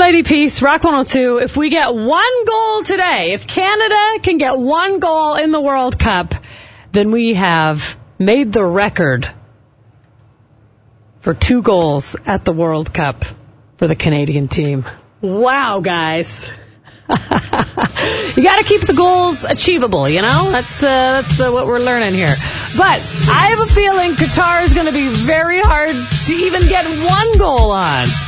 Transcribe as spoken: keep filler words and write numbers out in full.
Lady Peace, Rock one oh two. If we get one goal today, if Canada can get one goal in the World Cup, then we have made the record for two goals at the World Cup for the Canadian team. Wow, guys. You got to keep the goals achievable, you know? That's uh, that's uh, what we're learning here. But I have a feeling Qatar is going to be very hard to even get one goal on.